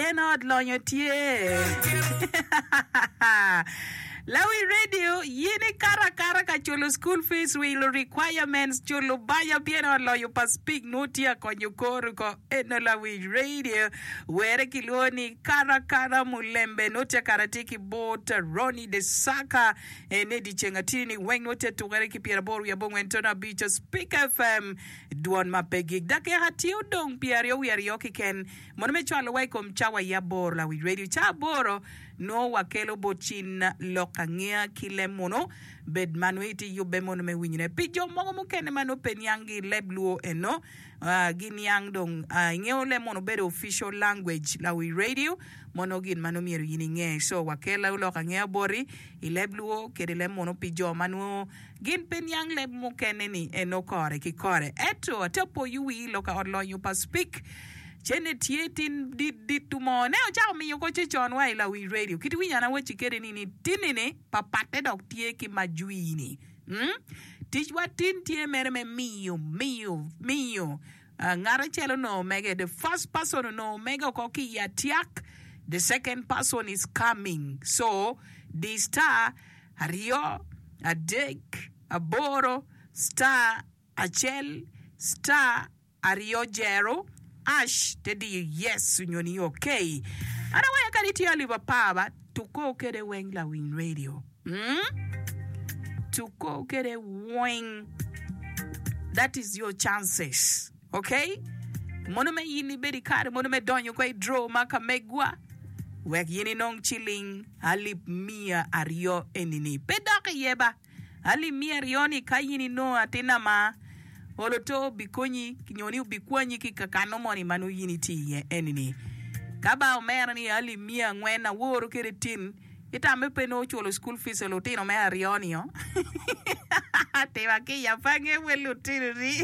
pieno lonyo tie. Lawi Radio, yini kara kachulo school fees will requirements chulo baya pieno loyo pa speak notia konyukoro ko eno Lawi Radio. Were kiloni kara mulembe notia karatiki bota Ronnie de Saka nedi chengatini weng notia tugare kipiera boru ya bongo entona bicho Speak FM duon mapegig. Dake hati udong piario wiario kiken monome chwalo waiko mchawa ya bor Lawi Radio. Cha boro no wakelo bochin lokangea kile mono bed manuiti yube mono me winyine pijo mogo mukene mano penyangi lebluo eno ginyang dong ngeo le mono bed official language Lawi Radio mono gin mano miero yininge so wakela lokangea bori ilebluo kedele mono pijo manu gin penyang leb mukene ni eno kore kikore eto atepo yui loka odlo yupa speak Chene tietin dit tumo ne ocha mi yoko chichon wa Lawi Radio kiti winyana we chikere nini tinini papate dok tie ki majuini tichwa tin tie mereme mio ngara chelo no mega the first person no mega koki yatiak the second person is coming so the star ario adek aboro star achel star ario jero Ash tedi yes nyoni okay. Ana waya kaniti aliva pava tuko kede weng Lawi Radio. Tuko kede weng. That is your chances. Okay? Mono me yini bedi kare mono me donyo kwa draw maka megwa. Wek yini nong chilling alip mia ario enini. Pedake yeba. Ali mia rioni kayini no atina ma Oloto bikonyi kinyoni ubikwanyi kikakano moni manu yiniti ye enini. Kaba omera ni ali mia ngwena woro keretin. Ita mepe no chulo school fees olotino mea rionio. Tewa kia pange welutino ri.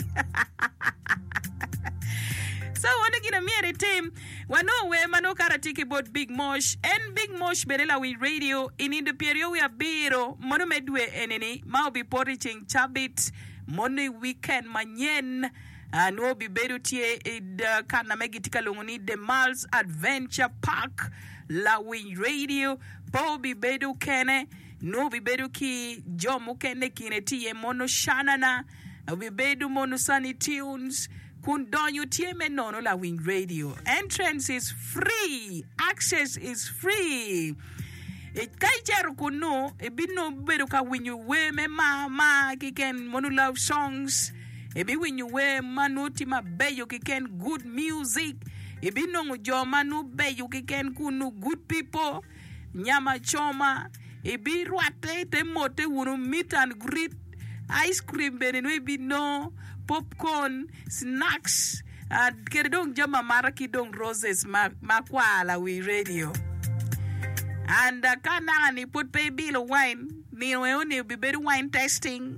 So wano gina miere team wano we mano karatiki bot Big Mosh and Big Mosh berela we radio in the period we are biro mono medwe enini mau bi poriching chabit Monday weekend manyen no bi berutie kana megitika longoni the Mals Adventure Park Lawi Radio po bi bedu kene no bi bedu ki jomo kene kinetie mono shanana bi bedu mono sunny tunes kundonyo tie menono Lawi Radio. Entrance is free, access is free. Kaijeru kuno ebino bedo ka winyu we me ma kiken monu love songs ebi winyu we manuti mabeyo kiken good music ebino ngujo manu beyo kiken kunu good people nyama choma ebi ruate te mote wunu meet and greet ice cream bene no ebino popcorn snacks keredong jama maraki dong roses makwa Lawi Radio. And kana ni put pay bill wine ni only be better wine testing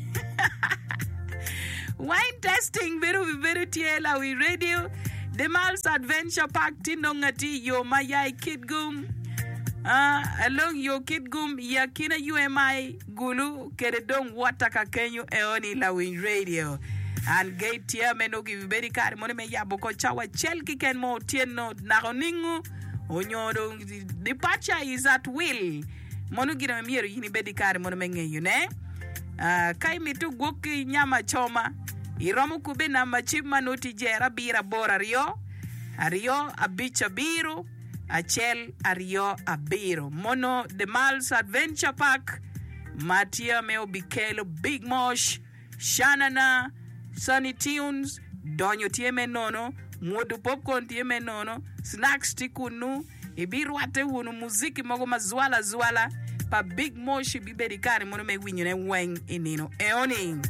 wine testing better tie Lawi Radio the Mals Adventure Park tinongati yo mayai kidgum along yo kidgum yakina UMI gulu keredong wataka kenyo eoni Lawi Radio and gate here menogi very kar mone me yaboko chawa chelki ken mo tieno naroningu Onyodo departure is at will. Mono gira miero yini bedi kare mono menge yune. Kai mitu goki nyama choma. Iromu kube na machima noti jera bira bora rio. Ario abicha biro. Achel ario abiro. Mono the Mals Adventure Park. Matia meo bikelo Big Mosh. Shanana. Sunny Tunes. Donyo tieme nono. Mwodu popcorn tieme nono. Snacks tikunu. Ibiru ate wunu muziki mogo mazwala pa Big Mosh biberi kare mono me winyune weng inino eoni.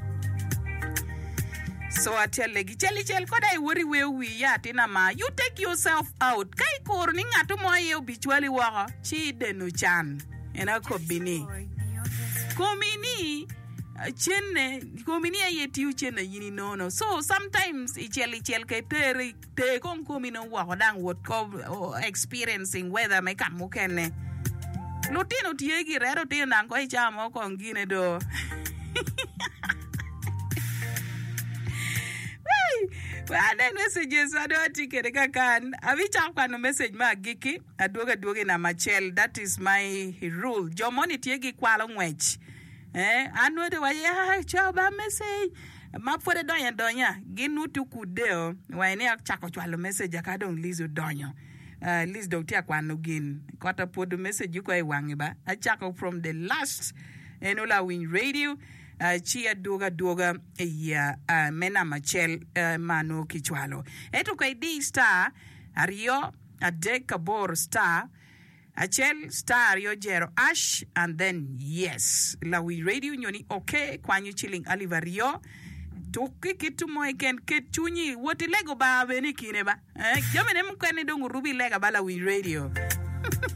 So atele gichel koda iwori we ya tina ma you take yourself out kai korni ngatu moye obichwali waka chide no chan ena kobini komini chenne komini ayeti uchenne yini nono so sometimes ichel ke te kon komino waka dang what ko experiencing weather me kan mukene lutino tiegi rero tina ko ichamo kongine do Wane messages adoti kere kakan. Avicha kwa no message ma giki. Aduoga na machel. That is my rule. Jomoni tiegi kwalo ngwech. Anwede wa ya choba message. Mapfore donya. Ginutu kudeo. Waene chako chwalo message akadong lizo donyo. Liz doktia kwano gin. Kota podo message yuko e wangiba. Achako from the last Enola Win Radio. Chia doga ya mena machel mano kichwalo. Eto kwa di star ario adekabor star achel star ario jero ash and then yes la Win Radio nyoni okay kwanyu chilling alivario toki kitu mo ken ketchunyi woti lego ba beni kine ba jomene mkwene dongu rubi lega bala Win Radio